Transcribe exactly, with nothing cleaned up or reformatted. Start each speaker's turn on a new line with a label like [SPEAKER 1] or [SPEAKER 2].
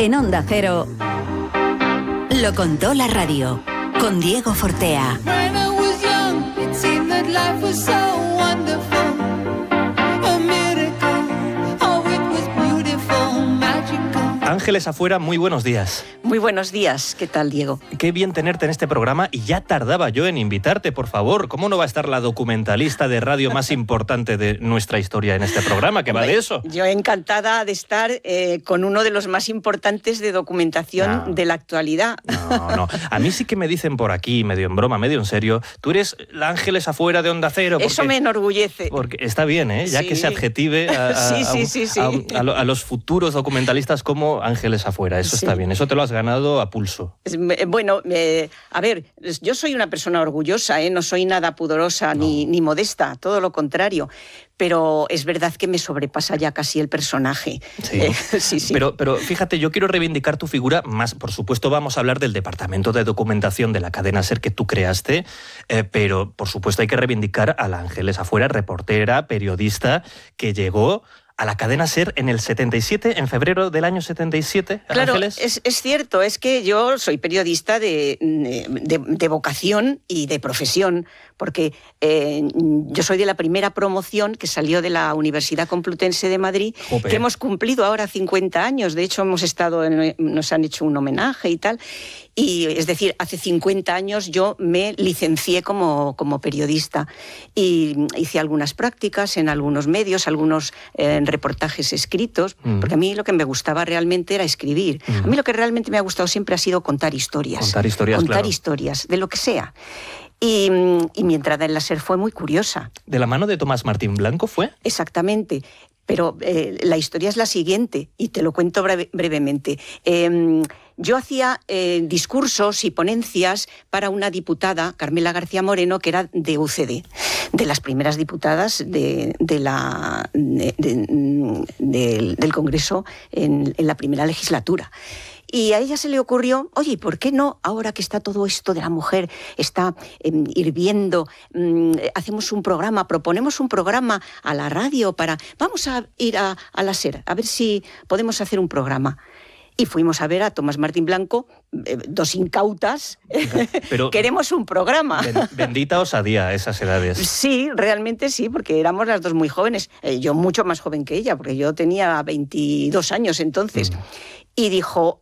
[SPEAKER 1] En Onda Cero, lo contó la radio, con Diego Fortea.
[SPEAKER 2] Ángeles Afuera, muy buenos días.
[SPEAKER 3] Muy buenos días, ¿qué tal, Diego?
[SPEAKER 2] Qué bien tenerte en este programa y ya tardaba yo en invitarte, por favor. ¿Cómo no va a estar la documentalista de radio más importante de nuestra historia en este programa, que va de eso?
[SPEAKER 3] Yo encantada de estar eh, con uno de los más importantes de documentación no. de la actualidad.
[SPEAKER 2] No, no. A mí sí que me dicen por aquí, medio en broma, medio en serio, tú eres la Ángeles Afuera de Onda Cero. Porque,
[SPEAKER 3] eso me enorgullece.
[SPEAKER 2] Porque está bien, ¿eh? Ya sí. que se adjetive a, a,
[SPEAKER 3] sí, sí, sí, sí.
[SPEAKER 2] a, a, a, a los futuros documentalistas como Ángeles Afuera. Eso sí. está bien, eso te lo has ganado a pulso.
[SPEAKER 3] Bueno, eh, a ver, yo soy una persona orgullosa, ¿eh? No soy nada pudorosa no. ni, ni modesta, todo lo contrario. Pero es verdad que me sobrepasa ya casi el personaje.
[SPEAKER 2] Sí, eh, sí, sí. Pero, pero fíjate, yo quiero reivindicar tu figura más. Por supuesto, vamos a hablar del departamento de documentación de la cadena SER que tú creaste, eh, pero por supuesto hay que reivindicar a la Ángeles Afuera, reportera, periodista, que llegó a la cadena SER en el setenta y siete, en febrero del año setenta y siete,
[SPEAKER 3] claro,
[SPEAKER 2] Ángeles.
[SPEAKER 3] Es, es cierto, es que yo soy periodista de, de, de vocación y de profesión, porque eh, yo soy de la primera promoción que salió de la Universidad Complutense de Madrid, Jope. que hemos cumplido ahora cincuenta años, de hecho hemos estado en, nos han hecho un homenaje y tal, y es decir, hace cincuenta años yo me licencié como, como periodista y hice algunas prácticas en algunos medios, algunos eh, reportajes escritos, mm. porque a mí lo que me gustaba realmente era escribir. Mm. A mí lo que realmente me ha gustado siempre ha sido contar historias.
[SPEAKER 2] Contar historias,
[SPEAKER 3] Contar
[SPEAKER 2] claro.
[SPEAKER 3] historias, de lo que sea. Y, y mi entrada en la SER fue muy curiosa.
[SPEAKER 2] ¿De la mano de Tomás Martín Blanco fue?
[SPEAKER 3] Exactamente. Pero eh, la historia es la siguiente, y te lo cuento breve, brevemente. Eh, yo hacía eh, discursos y ponencias para una diputada, Carmela García Moreno, que era de U C D, de las primeras diputadas de, de la, de, de, de, del Congreso en, en la primera legislatura. Y a ella se le ocurrió, oye, ¿por qué no, ahora que está todo esto de la mujer, está eh, hirviendo, eh, hacemos un programa, proponemos un programa a la radio para... Vamos a ir a, a la SER, a ver si podemos hacer un programa. Y fuimos a ver a Tomás Martín Blanco, eh, dos incautas, pero queremos un programa.
[SPEAKER 2] Ben, bendita osadía a esas edades.
[SPEAKER 3] Sí, realmente sí, porque éramos las dos muy jóvenes. Eh, yo mucho más joven que ella, porque yo tenía veintidós años entonces. Mm. Y dijo,